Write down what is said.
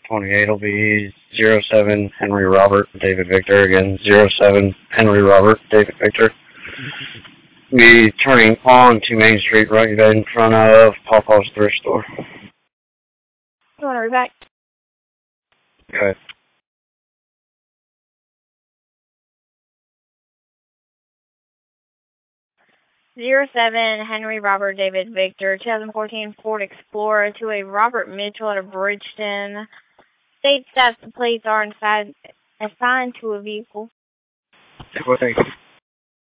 28 will be 07 Henry Robert David Victor. Again, 07 Henry Robert David Victor. Be turning on to Main Street right in front of Pawpaw's Thrift Store. You want to reback? Okay. '07 Henry Robert David Victor, 2014 Ford Explorer to a Robert Mitchell out of Bridgeton. States that the plates are assigned to a vehicle. Well, thank you.